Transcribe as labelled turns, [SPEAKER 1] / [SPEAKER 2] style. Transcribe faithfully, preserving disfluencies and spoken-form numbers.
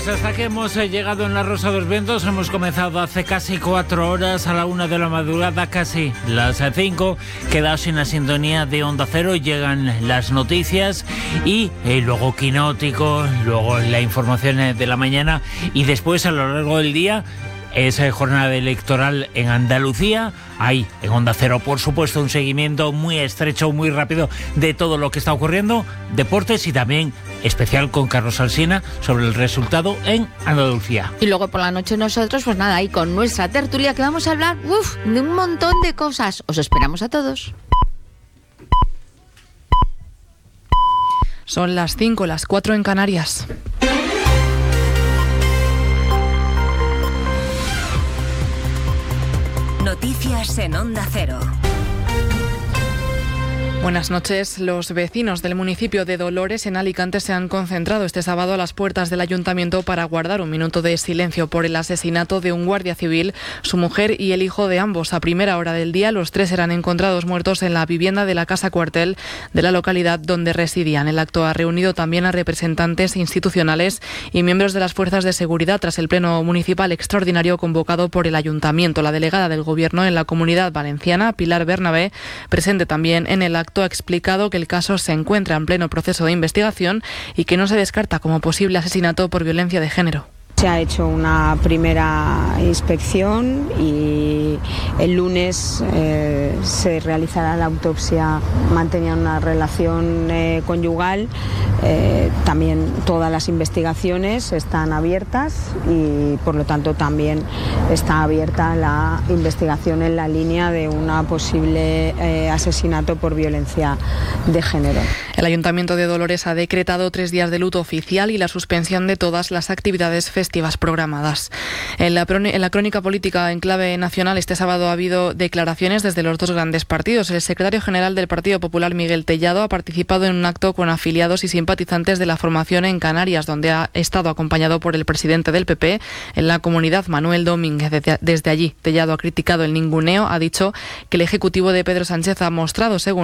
[SPEAKER 1] Pues hasta que hemos llegado en la Rosa de los Vientos, hemos comenzado hace casi cuatro horas, a la una de la madrugada, casi las cinco. Quedaos en la sintonía de Onda Cero, llegan las noticias y eh, luego Quinótico, luego la información de la mañana y después a lo largo del día es jornada electoral en Andalucía. Hay en Onda Cero, por supuesto, un seguimiento muy estrecho, muy rápido de todo lo que está ocurriendo, deportes y también especial con Carlos Alsina sobre el resultado en Andalucía.
[SPEAKER 2] Y luego por la noche nosotros, pues nada, ahí con nuestra tertulia que vamos a hablar uf, de un montón de cosas. Os esperamos a todos.
[SPEAKER 3] Son las cinco, las cuatro en Canarias.
[SPEAKER 4] Noticias en Onda Cero.
[SPEAKER 3] Buenas noches. Los vecinos del municipio de Dolores, en Alicante, se han concentrado este sábado a las puertas del ayuntamiento para guardar un minuto de silencio por el asesinato de un guardia civil, su mujer y el hijo de ambos. A primera hora del día, los tres eran encontrados muertos en la vivienda de la casa cuartel de la localidad donde residían. El acto ha reunido también a representantes institucionales y miembros de las fuerzas de seguridad tras el pleno municipal extraordinario convocado por el ayuntamiento. La delegada del Gobierno en la Comunidad Valenciana, Pilar Bernabé, presente también en el acto, ha explicado que el caso se encuentra en pleno proceso de investigación y que no se descarta como posible asesinato por violencia de género.
[SPEAKER 5] Se ha hecho una primera inspección y el lunes eh, se realizará la autopsia. Mantenían una relación eh, conyugal. Eh, también todas las investigaciones están abiertas y por lo tanto también está abierta la investigación en la línea de un posible eh, asesinato por violencia de género.
[SPEAKER 3] El Ayuntamiento de Dolores ha decretado tres días de luto oficial y la suspensión de todas las actividades festivas programadas. En la, en la crónica política en clave nacional, este sábado ha habido declaraciones desde los dos grandes partidos. El secretario general del Partido Popular, Miguel Tellado, ha participado en un acto con afiliados y simpatizantes de la formación en Canarias, donde ha estado acompañado por el presidente del P P en la comunidad, Manuel Domínguez. Desde, desde allí, Tellado ha criticado el ninguneo, ha dicho que el ejecutivo de Pedro Sánchez ha mostrado, según